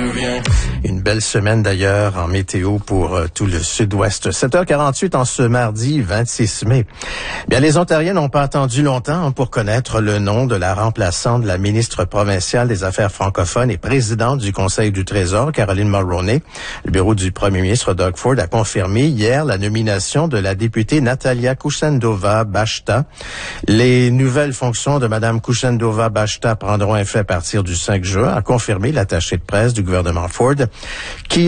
reviens. Une belle semaine d'ailleurs en météo pour tout le sud-ouest. 7h48 en ce mardi 26 mai. Bien, les Ontariens n'ont pas attendu longtemps pour connaître le nom de la remplaçante de la ministre provinciale des Affaires francophones et présidente du Conseil du Trésor, Caroline Mulroney. Le bureau du premier ministre Doug Ford a confirmé hier la nomination de la députée Natalia Kushendova-Bashta. Les nouvelles fonctions de Mme Kushendova-Bashta prendront effet à partir du 5 juin, a confirmé l'attaché de presse du gouvernement Ford, qui